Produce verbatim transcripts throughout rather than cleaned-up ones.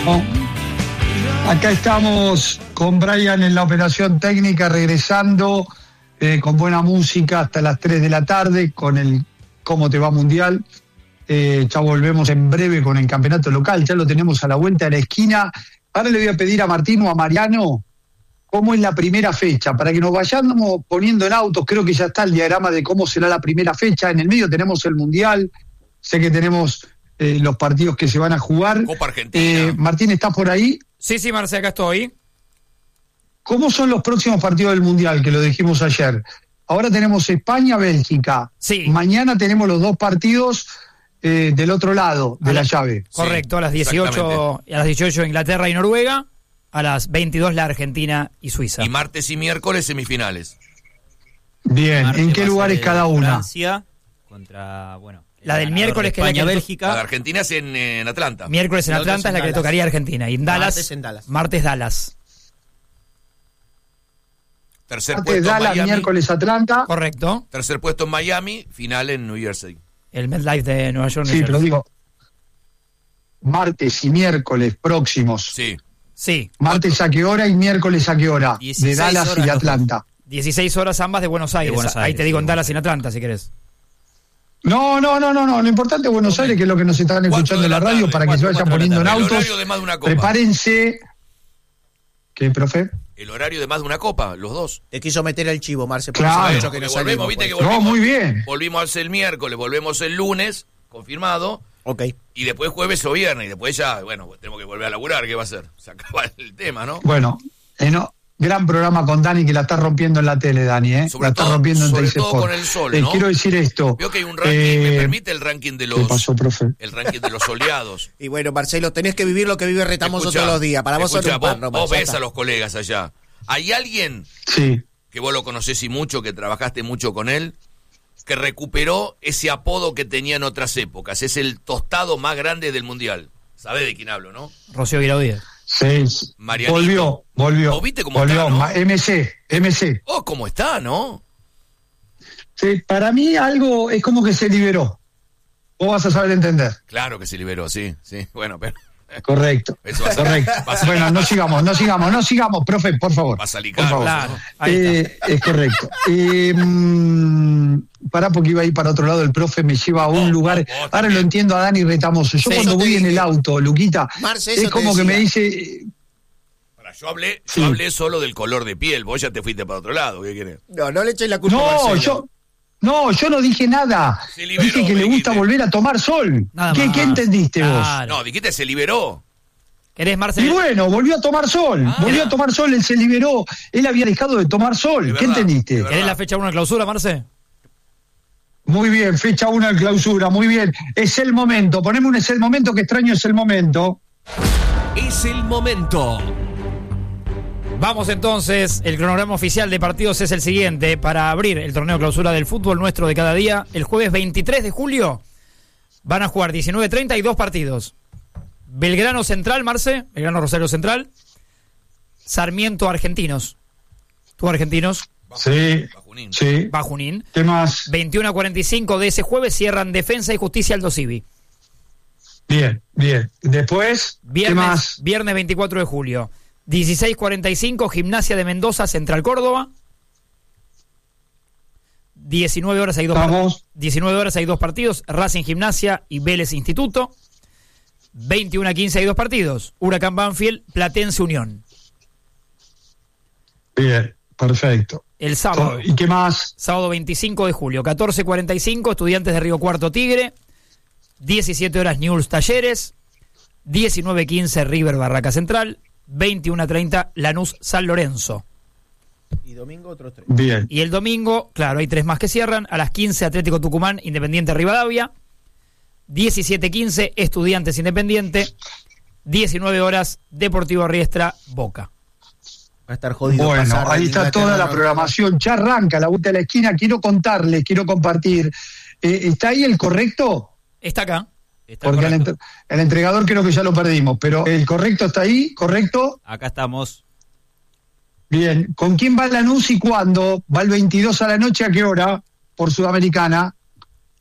Oh. Acá estamos con Brian en la operación técnica, regresando eh, con buena música hasta las tres de la tarde con el Cómo Te Va Mundial. Eh, ya volvemos en breve con el campeonato local, ya lo tenemos a la vuelta de la esquina. Ahora le voy a pedir a Martín o a Mariano cómo es la primera fecha, para que nos vayamos poniendo en autos. Creo que ya está el diagrama de cómo será la primera fecha. En el medio tenemos el Mundial, sé que tenemos eh, los partidos que se van a jugar. Copa Argentina. Eh, Martín, ¿estás por ahí? Sí, sí, Marce, acá estoy. ¿Cómo son los próximos partidos del Mundial, que lo dijimos ayer? Ahora tenemos España-Bélgica. Sí. Mañana tenemos los dos partidos eh, del otro lado de la llave. Correcto, a las dieciocho, a las dieciocho Inglaterra y Noruega, a las veintidós la Argentina y Suiza. Y martes y miércoles semifinales. Bien, Martes ¿en qué va a lugares ser cada una? Francia contra, bueno, La del miércoles, que es la que- La de España-Bélgica. Argentina es en, en Atlanta. Miércoles en La otra Atlanta es es en la que le Dallas. tocaría a Argentina. Y en Dallas, Martes en Dallas. martes Dallas. Tercer Martes puesto en Dallas, Miami. miércoles Atlanta. Correcto. Tercer puesto en Miami, final en New Jersey. El MetLife de Nueva York. Sí, New pero Jersey. digo, martes y miércoles próximos. Sí. Sí, Martes a qué hora y miércoles a qué hora. De dieciséis Dallas horas y los Atlanta. dieciséis horas ambas de Buenos Aires. Buenos Ahí Aires, te digo sí, en Buenos Dallas y en Aires. Atlanta, si querés. No, no, no, no, no. Lo importante es Buenos Aires, que es lo que nos están Cuatro escuchando de en la la radio, tarde, para que cuatro, se vayan cuatro de la poniendo en tarde. El autos. horario de más de una copa. Prepárense. ¿Qué, profe? El horario de más de una copa, los dos. Te quiso meter el chivo, Marce, por Claro. eso ha hecho que Porque no volvemos, salimos, viste que pues. No, volvimos, muy bien. volvimos el miércoles, volvemos el lunes, confirmado, Ok. y después jueves o viernes, y después ya, bueno, tenemos que volver a laburar, ¿qué va a hacer? Se acaba el tema, ¿no? Bueno, eh, no, gran programa con Dani, que la está rompiendo en la tele, Dani, ¿eh? Sobre la está todo- rompiendo en sobre T C todo Sport. con el sol, Eh, ¿no? quiero decir esto. Veo que hay un ranking, eh, ¿me permite el ranking de los... ¿Qué pasó, profe? El ranking de los soleados. Y bueno, Marcelo, tenés que vivir lo que vive Retamoso Escuchá, todos los días. Para vos son escuchá, un pan, vos, nomás, vos ya ves está. a los colegas allá. ¿Hay alguien Sí. que vos lo conocés y mucho, que trabajaste mucho con él, que recuperó ese apodo que tenía en otras épocas? Es el tostado más grande del Mundial. ¿Sabés de quién hablo, no? Rocío Guiraudíez. Sí, Marianito. volvió, volvió. ¿Vos viste cómo volvió, está, no? ma- M C, M C. Oh, ¿cómo está, no? Sí, para mí algo es como que se liberó. Vos vas a saber entender. Claro que se liberó, sí, sí. Bueno, pero Correcto. eso va a ser- Correcto. va a ser- Bueno, no sigamos, no sigamos, no sigamos, profe, por favor. Va a salir Por caro, favor. Claro, ahí Eh, es correcto. Eh, mm, pará, porque iba a ir para otro lado, el profe me lleva a un Vos, lugar. vos, vos Ahora también. lo entiendo a Dani Retamoso. Yo Sí, cuando eso te voy en dije. el auto, Luquita, Marce, eso es como te que me decía. dice, eh, Pará, yo hablé, Sí. yo hablé solo del color de piel. Vos ya te fuiste para otro lado. ¿Qué querés? No, no le eches la culpa a no, Marcelo. yo, no, yo no dije nada. Se liberó, Dije que le me gusta dijiste. volver a tomar sol. Nada ¿Qué, más. ¿Qué entendiste vos? Claro. No, dijiste se liberó. ¿Querés, Y Marcelo? bueno, volvió a tomar sol, Ah, volvió mirá. a tomar sol, él se liberó, él había dejado de tomar sol, De ¿qué verdad, entendiste? de verdad. ¿Querés la fecha uno de clausura, Marce? Muy bien, fecha una de clausura, muy bien, es el momento, poneme un es el momento, que extraño es el momento. Es el momento. Vamos entonces, el cronograma oficial de partidos es el siguiente. Para abrir el torneo clausura del fútbol nuestro de cada día, el jueves veintitrés de julio van a jugar diecinueve treinta y dos partidos. Belgrano Central, Marce, Belgrano Rosario Central, Sarmiento Argentinos. ¿Tú Argentinos? Sí, Bajunín. sí, Va Junín. ¿qué más? veintiuno a cuarenta y cinco de ese jueves cierran Defensa y Justicia Aldo Civi. Bien, bien, después, ¿qué Viernes, más? viernes veinticuatro de julio. dieciséis cuarenta y cinco, Gimnasia de Mendoza, Central Córdoba. diecinueve horas hay dos par- Vamos, diecinueve horas hay dos partidos, Racing Gimnasia y Vélez Instituto. veintiuno a quince hay dos partidos, Huracán Banfield, Platense Unión. bien, perfecto. El sábado, ¿Y qué más? sábado veinticinco de julio, catorce cuarenta y cinco, Estudiantes de Río Cuarto Tigre. diecisiete horas Newell's Talleres. diecinueve quince River Barraca Central. veintiuno treinta Lanús San Lorenzo. Y domingo otros tres. Bien, Y el domingo, claro, hay tres más que cierran. A las quince Atlético Tucumán, Independiente Rivadavia. diecisiete quince Estudiantes Independiente. diecinueve horas Deportivo Riestra Boca. Va a estar jodido. bueno, pasar ahí de está Inglaterra toda la a- programación, ya arranca la vuelta a la esquina, quiero contarles, quiero compartir. Eh, ¿Está ahí el correcto? Está acá. Está Porque el, correcto. entre- el entregador creo que ya lo perdimos, pero el correcto está ahí, ¿correcto? Acá estamos. Bien, ¿con quién va Lanús y cuándo? ¿Va el veintidós a la noche? ¿A qué hora? Por Sudamericana.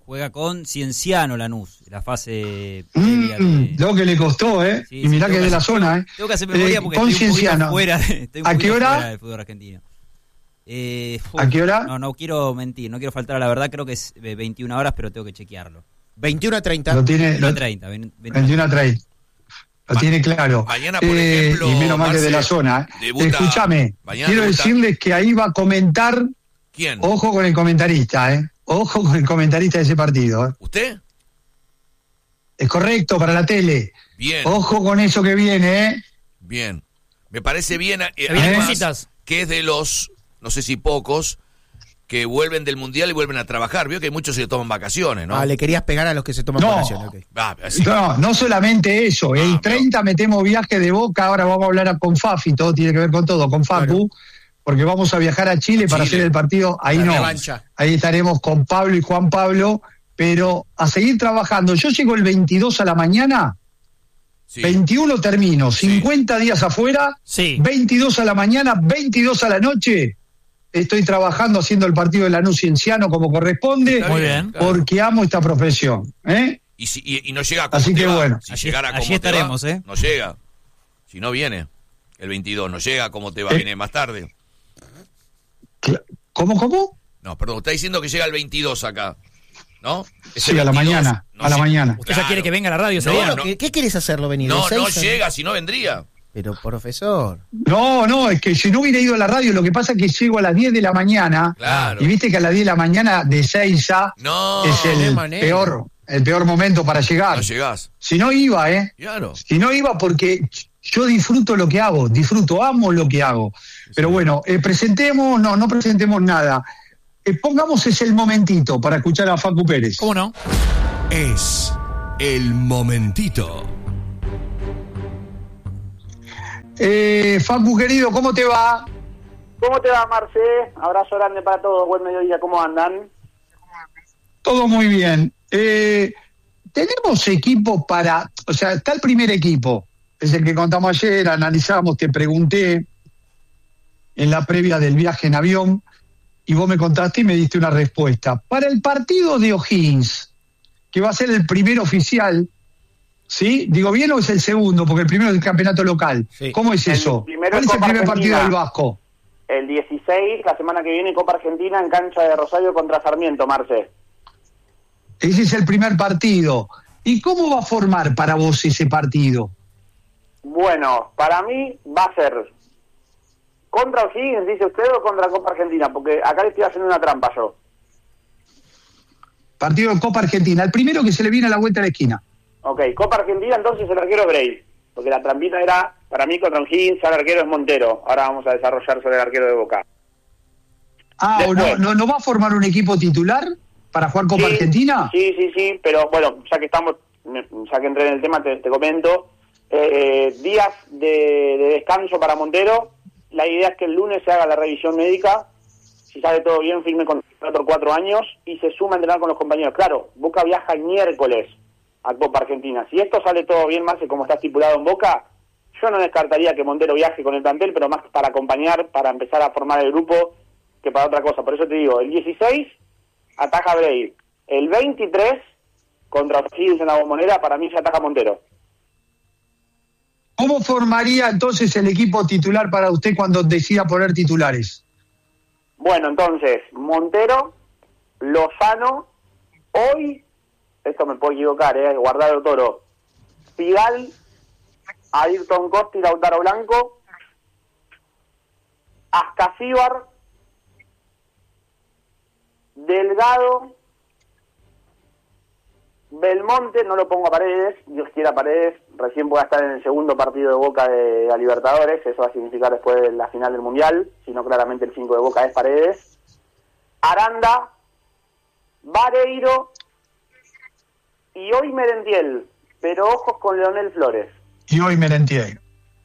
Juega con Cienciano Lanús, la fase previa Mm, de- lo que le costó, ¿eh? Sí, y sí, mirá tengo que es de la hacer- zona, ¿eh? Tengo que hacer memoria Eh, porque con estoy un poquito Cienciano. fuera, de- estoy un ¿A qué poquito hora? fuera del fútbol argentino. Eh, uf, ¿A qué hora? No, no quiero mentir, no quiero faltar a la verdad, creo que es eh, veintiuna horas, pero tengo que chequearlo. veintiuno a treinta. Lo tiene, lo, veintiuna treinta, veintiuna. veintiuno a treinta. Lo Ma- tiene claro. mañana, por ejemplo, y menos mal que Marce, de la zona. ¿eh? debuta- Escúchame, mañana quiero debuta- decirles que ahí va a comentar, ¿Quién? ojo con el comentarista, ¿eh? Ojo con el comentarista de ese partido, ¿eh? ¿Usted? Es correcto para la tele. Bien, Ojo con eso que viene, ¿eh? bien. Me parece bien, eh, Se vienen además, cositas. que es de los, no sé si pocos, que vuelven del Mundial y vuelven a trabajar. Vio que muchos se toman vacaciones, ¿no? Ah, le querías pegar a los que se toman No. vacaciones. ok. Ah, así. No, no solamente eso. Ah, el pero- treinta metemos viaje de Boca, ahora vamos a hablar con Fafi, todo tiene que ver con todo, con Facu, porque vamos a viajar a Chile, A para Chile. hacer el partido. Ahí La no. revancha. Ahí estaremos con Pablo y Juan Pablo, pero a seguir trabajando. Yo llego el veintidós a la mañana, Sí. veintiuno termino, cincuenta días afuera, Sí. veintidós a la mañana, veintidós a la noche. Estoy trabajando haciendo el partido de Lanús Cienciano como corresponde, Está Muy bien. claro. porque amo esta profesión. ¿eh? Y, si, y, y no llega como Así te que va. bueno. Si Allí- llegara como allí te estaremos, va, ¿eh? no llega. Si no viene, el veintidós no llega como te va, Eh. viene más tarde. ¿Cómo, cómo? No, perdón, está diciendo que llega el veintidós acá, ¿no? Es Sí, el a la veintidós, mañana, no a la lle- mañana. Usted ya quiere que venga a la radio ese No, día. no. ¿Qué, qué quieres hacerlo venir? No, ¿De no seis a- llega, si no vendría. Pero, profesor. No, no, es que si no hubiera ido a la radio, lo que pasa es que llego a las diez de la mañana, Claro. y viste que a las diez de la mañana de seis a No, es de el manera. peor, el peor momento para llegar. no llegás. Si no iba, ¿eh? Claro. Si no iba porque yo disfruto lo que hago, disfruto, amo lo que hago. Pero bueno, eh, presentemos, no, no presentemos nada. Eh, pongamos ese el momentito para escuchar a Facu Pérez. ¿Cómo no? Es el momentito. Eh, Facu querido, ¿cómo te va? ¿Cómo te va, Marce? Abrazo grande para todos, buen mediodía, ¿cómo andan? Todo muy bien. Eh, tenemos equipo para, o sea, está el primer equipo, es el que contamos ayer, analizamos, te pregunté en la previa del viaje en avión y vos me contaste y me diste una respuesta. Para el partido de O'Higgins, que va a ser el primer oficial, ¿sí? Digo bien o es el segundo, porque el primero es el campeonato local. Sí. ¿Cómo es El eso? primero ¿Cuál es es el Copa primer partido Argentina. del Vasco? El dieciséis, la semana que viene, Copa Argentina en cancha de Rosario contra Sarmiento, Marce. Ese es el primer partido. ¿Y cómo va a formar para vos ese partido? Bueno, para mí va a ser contra O'Higgins, dice usted, o contra Copa Argentina, porque acá le estoy haciendo una trampa yo. Partido de Copa Argentina, el primero que se le viene a la vuelta de la esquina. Ok, Copa Argentina, entonces el arquero es Bray, porque la trampita era, para mí, contra O'Higgins, ahora el arquero es Montero. Ahora vamos a desarrollar sobre el arquero de Boca. Ah, ¿o no, Después. no, ¿no va a formar un equipo titular para jugar Copa Sí, Argentina? Sí, sí, sí, pero bueno, ya que estamos, me- ya que entré en el tema, te, te comento. Eh, eh, días de, de descanso para Montero. La idea es que el lunes se haga la revisión médica. Si sale todo bien, firme contrato por cuatro años y se suma a entrenar con los compañeros. Claro, Boca viaja el miércoles a Copa Argentina. Si esto sale todo bien, más como está estipulado en Boca, yo no descartaría que Montero viaje con el plantel, pero más para acompañar, para empezar a formar el grupo, que para otra cosa. Por eso te digo, el dieciséis ataja Bray. El veintitrés contra O'Higgins en la Bombonera, para mí se ataja Montero. ¿Cómo formaría entonces el equipo titular para usted cuando decida poner titulares? Bueno, entonces, Montero, Lozano, hoy, esto me puedo equivocar, eh, Guardado Toro, Pigal, Ayrton Costa y Lautaro Blanco, Ascasíbar, Delgado, Belmonte, no lo pongo a Paredes, Dios quiera Paredes, recién pueda estar en el segundo partido de Boca de la Libertadores, eso va a significar después de la final del Mundial, sino claramente el cinco de Boca es Paredes, Aranda, Vareiro y hoy Merentiel, pero ojos con Leonel Flores. Y hoy Merentiel.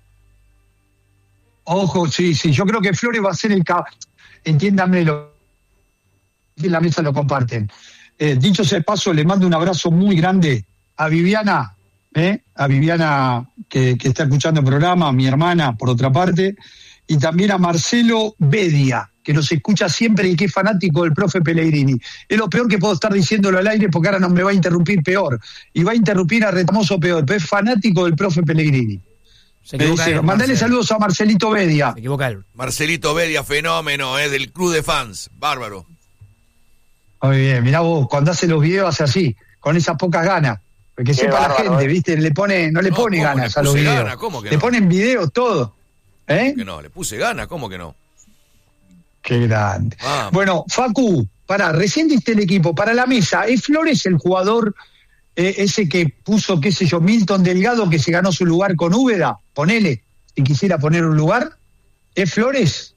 Ojo, sí, sí, yo creo que Flores va a ser el caballo. Entiéndame, lo en la mesa lo comparten. Eh, dicho sea de paso, le mando un abrazo muy grande a Viviana, ¿eh? a Viviana que, que está escuchando el programa, a mi hermana, por otra parte, y también a Marcelo Bedia, que nos escucha siempre y que es fanático del profe Pellegrini. Es lo peor que puedo estar diciéndolo al aire porque ahora no me va a interrumpir peor. Y va a interrumpir a Retamoso peor, pero es fanático del profe Pellegrini. Se Me equivoca dice, él, mandale Marcelo. saludos a Marcelito Bedia. Se equivoca él. Marcelito Bedia, fenómeno, es del club de fans. Bárbaro. Muy bien, mirá vos, cuando hace los videos hace así, con esas pocas ganas. Porque Qué sepa la bárbaro, gente, eh. ¿viste? Le pone, no le No, pone ¿cómo ganas le a los puse videos. gana? ¿Cómo que Le no? ponen videos todo. ¿Eh? Que no, le puse ganas, ¿cómo que no? Qué grande. Vamos. Bueno, Facu, pará, recién diste el equipo para la mesa. ¿Es Flores el jugador eh, ese que puso, qué sé yo, Milton Delgado, que se ganó su lugar con Úbeda? Ponele, si quisiera poner un lugar. ¿Es Flores?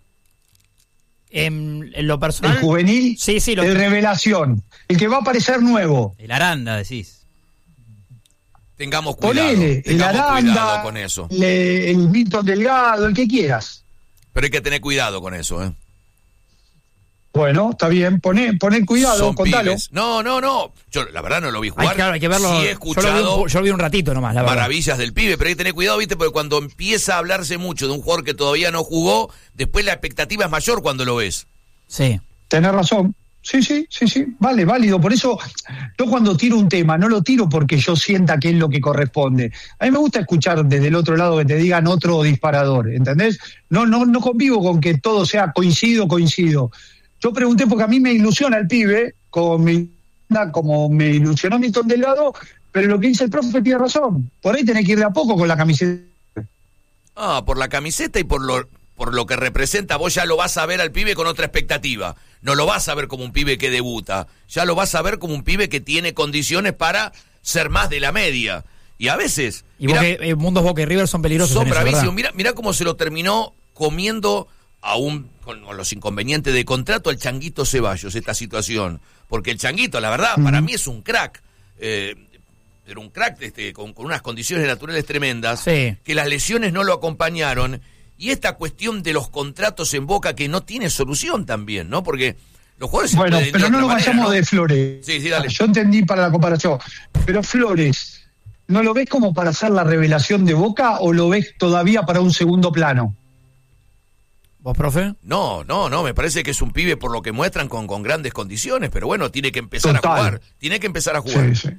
En, en lo personal. ¿El juvenil? Sí, sí, lo El revelación. El que va a aparecer nuevo. El Aranda, decís. Tengamos cuidado. Ponele, el Tengamos Aranda, cuidado con eso. le- el Milton Delgado, el que quieras. Pero hay que tener cuidado con eso, ¿eh? Bueno, está bien, poné, poné cuidado, Son contalo. pibes. No, no, no. Yo la verdad no lo vi Hay, jugar. claro, hay que verlo. Sí he yo, lo vi escuchado un, yo lo vi un ratito nomás, la verdad. maravillas del pibe, pero hay que tener cuidado, ¿viste? Porque cuando empieza a hablarse mucho de un jugador que todavía no jugó, después la expectativa es mayor cuando lo ves. Sí. Tenés razón. Sí, sí, sí, sí. Vale, válido. Por eso yo cuando tiro un tema, no lo tiro porque yo sienta que es lo que corresponde. A mí me gusta escuchar desde el otro lado que te digan otro disparador, ¿entendés? No, no, no convivo con que todo sea coincido, coincido. Yo pregunté porque a mí me ilusiona el pibe, como me, como me ilusionó Milton Delgado, pero lo que dice el profe tiene razón. Por ahí tenés que ir de a poco con la camiseta. Ah, por la camiseta y por lo por lo que representa, vos ya lo vas a ver al pibe con otra expectativa. No lo vas a ver como un pibe que debuta, ya lo vas a ver como un pibe que tiene condiciones para ser más de la media. Y a veces... Y mirá, Boca, eh, Mundos Boca y River son peligrosos. son en eso, bravísimos. ¿verdad? Mira, mira cómo se lo terminó comiendo aún con, con los inconvenientes de contrato al Changuito Ceballos esta situación. Porque el Changuito, la verdad, Mm. para mí es un crack. Eh, pero un crack este, con, con unas condiciones naturales tremendas. Sí. Que las lesiones no lo acompañaron. Y esta cuestión de los contratos en Boca que no tiene solución también, ¿no? Porque los jugadores se Bueno, pueden de pero no otra lo manera, vayamos ¿no? de Flores. Sí, sí, dale. Yo entendí para la comparación. Pero Flores, ¿no lo ves como para hacer la revelación de Boca o lo ves todavía para un segundo plano? ¿Vos, profe? No, no, no, me parece que es un pibe por lo que muestran con, con grandes condiciones, pero bueno, tiene que empezar Total. a jugar. Tiene que empezar a jugar. Sí, sí.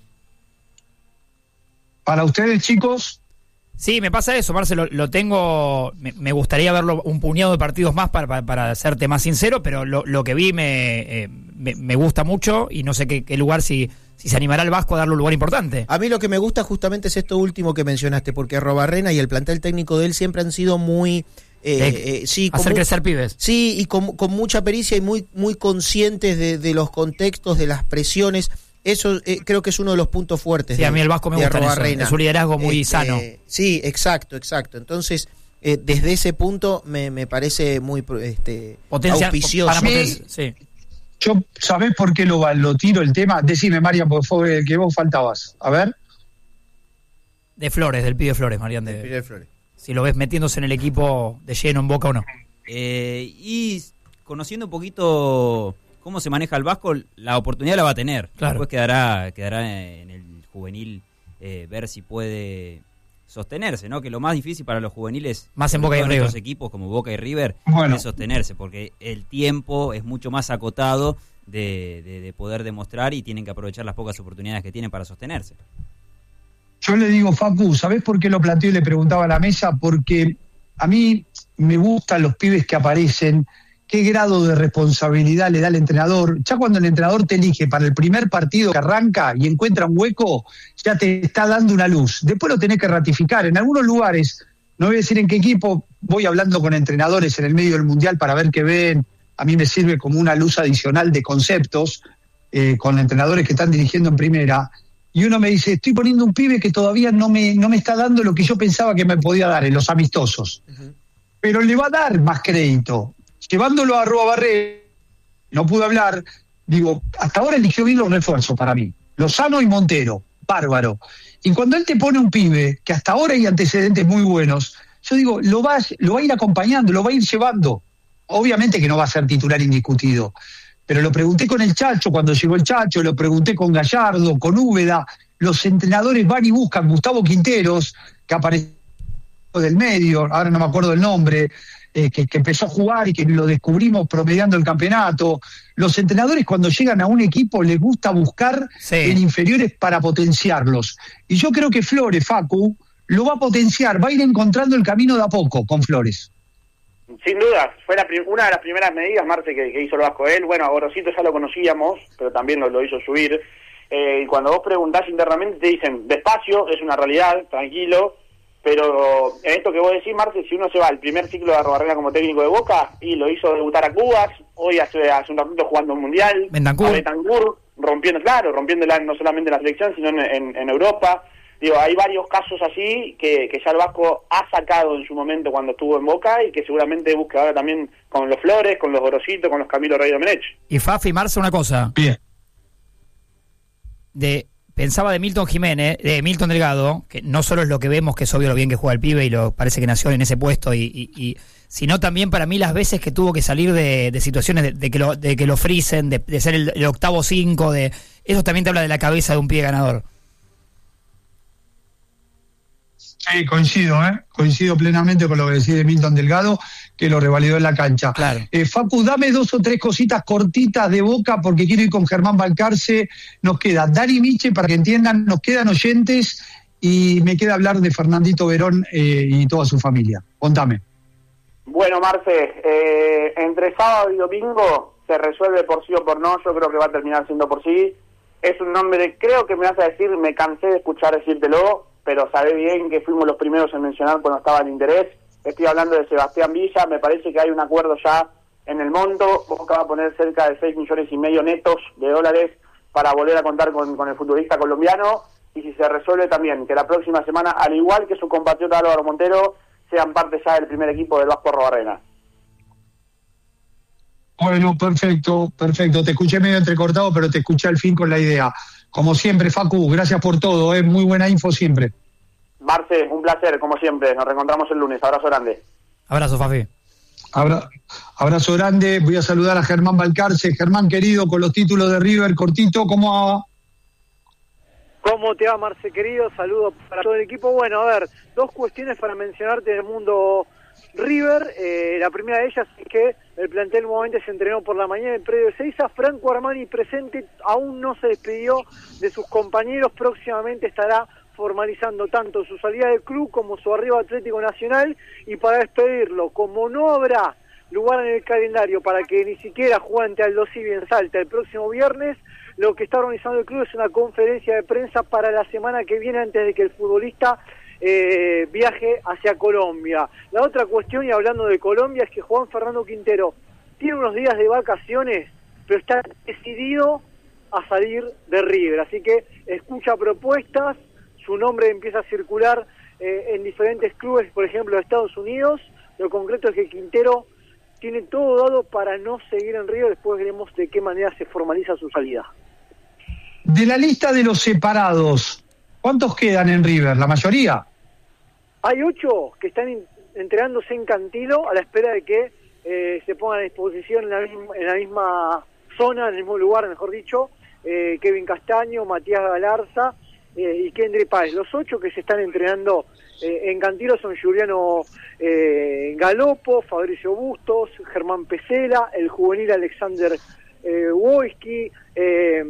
Para ustedes, chicos, Sí, me pasa eso, Marcelo. Lo tengo. Me, me gustaría verlo un puñado de partidos más para, para, para serte más sincero, pero lo, lo que vi me, eh, me, me gusta mucho y no sé qué, qué lugar, si, si se animará el Vasco a darle un lugar importante. A mí lo que me gusta justamente es esto último que mencionaste, porque Robarrena y el plantel técnico de él siempre han sido muy... Eh, De eh, sí, hacer como- crecer pibes. Sí, y con, con mucha pericia y muy, muy conscientes de, de los contextos, de las presiones. Eso eh, creo que es uno de los puntos fuertes. Sí, de, a mí el Vasco me de gusta en eso, Arrobarrena. es un liderazgo muy Este, sano. Sí, exacto, exacto. Entonces, eh, desde ese punto me, me parece muy este, Potencia, auspicioso. para Sí. potencia- sí. yo, ¿sabés por qué lo, va- lo tiro el tema? Decime, María, porque fue el que vos faltabas. A ver. De Flores, del pibe Flores, Marián. De, Miguel Flores. si lo ves metiéndose en el equipo de lleno en Boca o no. Eh, y conociendo un poquito cómo se maneja el Vasco, la oportunidad la va a tener. Claro. Después quedará, quedará en el juvenil eh, ver si puede sostenerse, ¿no? Que lo más difícil para los juveniles, Más en sobre Boca y todo River. estos equipos como Boca y River, Bueno. es sostenerse, porque el tiempo es mucho más acotado de, de, de poder demostrar y tienen que aprovechar las pocas oportunidades que tienen para sostenerse. Yo le digo, Facu, ¿sabés por qué lo planteé y le preguntaba a la mesa? Porque a mí me gustan los pibes que aparecen, qué grado de responsabilidad le da el entrenador. Ya cuando el entrenador te elige para el primer partido que arranca y encuentra un hueco, ya te está dando una luz. Después lo tenés que ratificar. En algunos lugares, no voy a decir en qué equipo, voy hablando con entrenadores en el medio del Mundial para ver qué ven. A mí me sirve como una luz adicional de conceptos eh, con entrenadores que están dirigiendo en primera. Y uno me dice, estoy poniendo un pibe que todavía no me, no me está dando lo que yo pensaba que me podía dar en los amistosos. Uh-huh. Pero le va a dar más crédito. Llevándolo a Arrobarrena, no pude hablar, digo, hasta ahora eligió bien los refuerzos para mí. Lozano y Montero, bárbaro. Y cuando él te pone un pibe, que hasta ahora hay antecedentes muy buenos, yo digo, lo va, lo va a ir acompañando, lo va a ir llevando. Obviamente que no va a ser titular indiscutido. Pero lo pregunté con el Chacho cuando llegó el Chacho, lo pregunté con Gallardo, con Úbeda. Los entrenadores van y buscan Gustavo Quinteros, que apareció del medio, ahora no me acuerdo el nombre, eh, que, que empezó a jugar y que lo descubrimos promediando el campeonato. Los entrenadores cuando llegan a un equipo les gusta buscar Sí. en inferiores para potenciarlos. Y yo creo que Flores, Facu, lo va a potenciar, va a ir encontrando el camino de a poco con Flores. Sin duda, fue la prim- una de las primeras medidas, Marce, que, que hizo el Vasco él. Bueno, a Gorosito ya lo conocíamos, pero también lo, lo hizo subir. Eh, y cuando vos preguntás internamente te dicen, despacio, es una realidad, tranquilo. Pero en esto que vos decís, Marce, si uno se va al primer ciclo de Arrobarrena como técnico de Boca, y lo hizo debutar a Cubas, hoy hace, hace un ratito jugando un mundial, Bentancur. a Bentancur, rompiendo, claro, rompiendo la, no solamente en la selección, sino en, en, en Europa. Digo, hay varios casos así que, que ya el Vasco ha sacado en su momento cuando estuvo en Boca y que seguramente busque ahora también con los Flores, con los Gorositos, con los Camilo Rey Domenech. Y Fafi, Marce, una cosa. Bien. De, pensaba de Milton Jiménez, de Milton Delgado, que no solo es lo que vemos, que es obvio lo bien que juega el pibe y lo parece que nació en ese puesto, y, y, y sino también para mí las veces que tuvo que salir de, de situaciones de, de que lo de que lo frisen, de, de ser el, el octavo cinco, de eso también te habla de la cabeza de un pibe ganador. Sí, coincido, ¿eh? Coincido plenamente con lo que decís de Milton Delgado, que lo revalidó en la cancha. Claro. Eh, Facu, dame dos o tres cositas cortitas de Boca, porque quiero ir con Germán Balcarce. Nos queda Dani Miche, para que entiendan, nos quedan oyentes, y me queda hablar de Fernandito Verón eh, y toda su familia. Contame. Bueno, Marce, eh, entre sábado y domingo se resuelve por sí o por no. Yo creo que va a terminar siendo por sí. Es un nombre, creo que me vas a decir, me cansé de escuchar decírtelo, pero sabé bien que fuimos los primeros en mencionar cuando estaba el interés. Estoy hablando de Sebastián Villa. Me parece que hay un acuerdo ya en el monto. Boca va a poner cerca de seis millones y medio netos de dólares para volver a contar con, con el futbolista colombiano. Y si se resuelve también, que la próxima semana, al igual que su compatriota Álvaro Montero, sean parte ya del primer equipo del Vasco Arrobarrena. Bueno, perfecto, perfecto. Te escuché medio entrecortado, pero te escuché al fin con la idea. Como siempre, Facu, gracias por todo, ¿eh? Muy buena info siempre. Marce, un placer, como siempre. Nos reencontramos el lunes. Abrazo grande. Abrazo, Fafi. Abra, abrazo grande. Voy a saludar a Germán Balcarce. Germán, querido, con los títulos de River, cortito, ¿cómo va? ¿Cómo te va, Marce, querido? Saludos para todo el equipo. Bueno, a ver, dos cuestiones para mencionarte del mundo River. Eh, la primera de ellas es que el plantel nuevamente se entrenó por la mañana en el predio de Seiza. Franco Armani presente, aún no se despidió de sus compañeros. Próximamente estará formalizando tanto su salida del club como su arribo a Atlético Nacional. Y para despedirlo, como no habrá lugar en el calendario para que ni siquiera juegue ante Aldo Civi en Salta el próximo viernes, lo que está organizando el club es una conferencia de prensa para la semana que viene antes de que el futbolista eh, viaje hacia Colombia. La otra cuestión, y hablando de Colombia, es que Juan Fernando Quintero tiene unos días de vacaciones, pero está decidido a salir de River. Así que escucha propuestas, su nombre empieza a circular eh, en diferentes clubes, por ejemplo, de Estados Unidos. Lo concreto es que Quintero tiene todo dado para no seguir en River. Después veremos de qué manera se formaliza su salida. De la lista de los separados, ¿cuántos quedan en River? ¿La mayoría? Hay ocho que están in- entrenándose en Cantilo a la espera de que eh, se pongan a disposición en la, misma, en la misma zona, en el mismo lugar, mejor dicho, eh, Kevin Castaño, Matías Galarza eh, y Kendry Páez. Los ocho que se están entrenando eh, en Cantilo son Juliano eh, Galopo, Fabricio Bustos, Germán Pesela, el juvenil Alexander eh, Wojski, eh,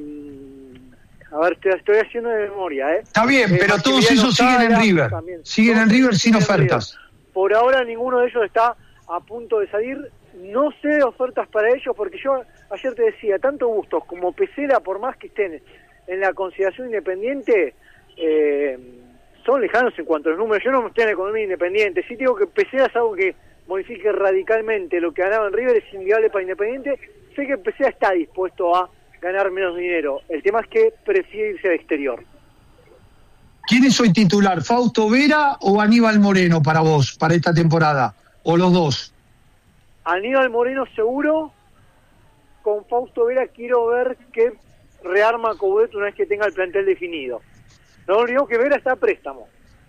a ver, te estoy haciendo de memoria, ¿eh? Está bien, Eh, pero todos Maximiliano esos siguen en Sala, River. también. Siguen en Todos River sin siguen en ofertas. River. Por ahora ninguno de ellos está a punto de salir. No sé de ofertas para ellos, porque yo ayer te decía, tanto Bustos como Pesela, por más que estén en la consideración independiente, eh, son lejanos en cuanto a los números. Yo no estoy en la economía independiente. Sí digo que Pesela es algo que modifique radicalmente lo que ganaba en River, es inviable para Independiente. Sé que Pesela está dispuesto a ganar menos dinero. El tema es que prefiere irse al exterior. ¿Quién es hoy titular? ¿Fausto Vera o Aníbal Moreno para vos, para esta temporada? ¿O los dos? Aníbal Moreno seguro. Con Fausto Vera quiero ver qué rearma Coudet una vez que tenga el plantel definido. No olvidemos que Vera está a préstamo.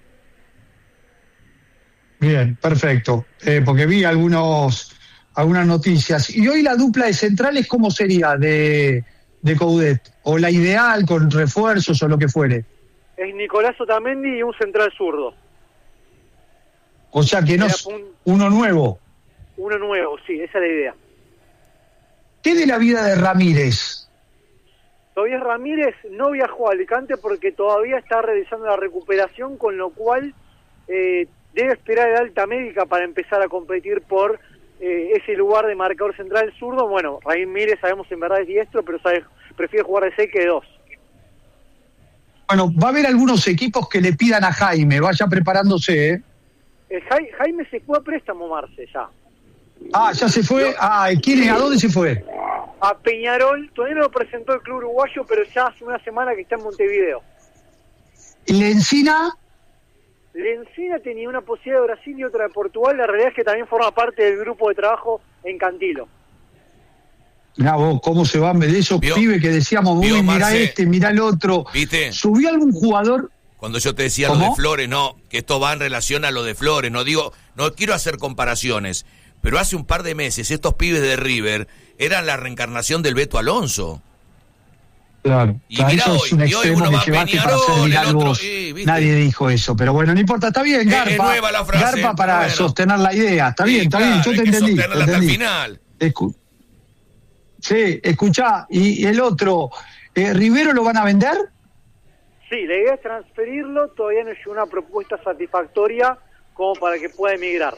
Bien, perfecto. Eh, porque vi algunos algunas noticias. ¿Y hoy la dupla de centrales cómo sería de, de Coudet? ¿O la ideal con refuerzos o lo que fuere? Es Nicolás Otamendi y un central zurdo. O sea que no Era es pun- uno nuevo. Uno nuevo, sí, esa es la idea. ¿Qué de la vida de Ramírez? Tobias Ramírez no viajó a Alicante porque todavía está realizando la recuperación, con lo cual eh, debe esperar el alta médica para empezar a competir por eh, ese lugar de marcador central zurdo. Bueno, Ramírez sabemos en verdad es diestro, pero sabe, prefiere jugar de seis que de dos. Bueno, va a haber algunos equipos que le pidan a Jaime, vaya preparándose, ¿eh? Eh, Jai- Jaime se fue a préstamo, Marce, ya. Ah, ya se fue. Ah, ¿quién es? ¿A dónde se fue? A Peñarol, todavía no lo presentó el club uruguayo, pero ya hace una semana que está en Montevideo. ¿Y la Encina? Lencina tenía una posibilidad de Brasil y otra de Portugal. La realidad es que también forma parte del grupo de trabajo en Cantilo. Mirá vos, cómo se van de esos Vio- pibes que decíamos, vio, uy, mirá Marce, este, mirá el otro. ¿viste? ¿Subió algún jugador? Cuando yo te decía lo ¿Cómo? de Flores, no, que esto va en relación a lo de Flores, no digo, no quiero hacer comparaciones, pero hace un par de meses estos pibes de River eran la reencarnación del Beto Alonso. Claro, Y claro, mirá eso hoy, es un y hoy extremo uno que va a llevaste para Peñarol, hacer viral el otro, vos. eh, ¿viste? Nadie dijo eso, pero bueno, no importa, está bien, Es- Garpa. es nueva la frase, Garpa para bueno. sostener la idea, está bien, Sí, está claro, bien, yo hay te que entendí. sostenerla te hasta el entendí. final. Escu- sí, escuchá, ¿y el otro, eh, Rivero lo van a vender? Sí, la idea es transferirlo. Todavía no llegó una propuesta satisfactoria como para que pueda emigrar.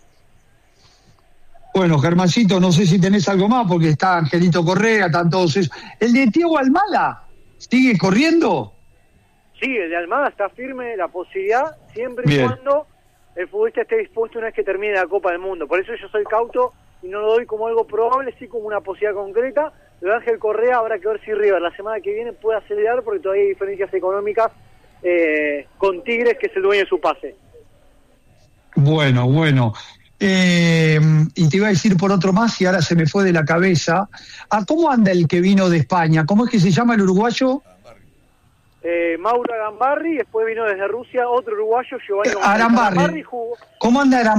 Bueno, Germancito, no sé si tenés algo más, porque está Angelito Correa, están todos esos. ¿El de Tiago Almada sigue corriendo? Sí, el de Almada está firme la posibilidad, siempre y Bien. cuando el futbolista esté dispuesto una vez que termine la Copa del Mundo. Por eso yo soy cauto y no lo doy como algo probable, sí como una posibilidad concreta. Lo de Ángel Correa habrá que ver si River la semana que viene puede acelerar, porque todavía hay diferencias económicas eh, con Tigres, que es el dueño de su pase. Bueno, bueno. Eh, y te iba a decir por otro más, y ahora se me fue de la cabeza. Ah, ¿cómo anda el que vino de España? ¿Cómo es que se llama el uruguayo? Eh, Mauro Arambarri, después vino desde Rusia otro uruguayo, Giovanni Eh, Arambarri. Arambarri jugó, ¿Cómo anda Arambarri?